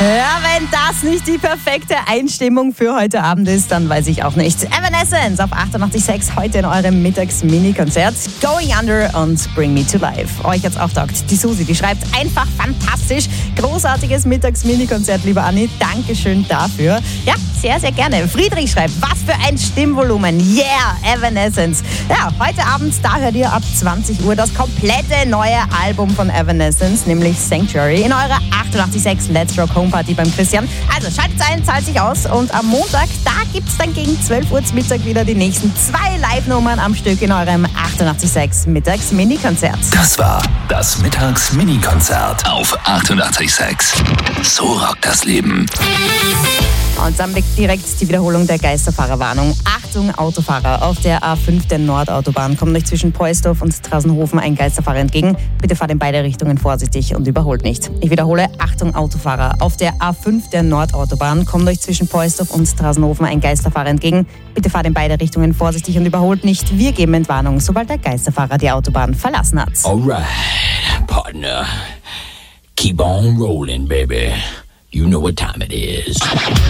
Ja, wenn das nicht die perfekte Einstimmung für heute Abend ist, dann weiß ich auch nicht. Evanescence auf 88.6 heute in eurem Mittags-Mini-Konzert. Going Under und Bring Me to Life. Euch jetzt auch taugt. Die Susi, die schreibt einfach fantastisch. Großartiges Mittags-Mini-Konzert, liebe Anni. Dankeschön dafür. Ja, sehr, sehr gerne. Friedrich schreibt, was für ein Stimmvolumen. Yeah, Evanescence. Ja, heute Abend, da hört ihr ab 20 Uhr das komplette neue Album von Evanescence, nämlich Sanctuary, in eurer 88.6 Let's Rock Home Party beim Christian. Also schaltet ein, zahlt sich aus und am Montag, da gibt's dann gegen 12 Uhr zum Mittag wieder die nächsten 2 Live-Nummern am Stück in eurem 88.6 Mittags-Mini-Konzert. Das war das Mittags-Mini-Konzert auf 88.6. So rockt das Leben. Und dann direkt die Wiederholung der Geisterfahrerwarnung. Achtung, Autofahrer, auf der A5 der Nordautobahn kommt euch zwischen Poisdorf und Trasenhofen ein Geisterfahrer entgegen. Bitte fahrt in beide Richtungen vorsichtig und überholt nicht. Ich wiederhole, Achtung, Autofahrer, auf der A5 der Nordautobahn kommt euch zwischen Poisdorf und Trasenhofen ein Geisterfahrer entgegen. Bitte fahrt in beide Richtungen vorsichtig und überholt nicht. Wir geben Entwarnung, sobald der Geisterfahrer die Autobahn verlassen hat. Alright, partner. Keep on rolling, baby. You know what time it is.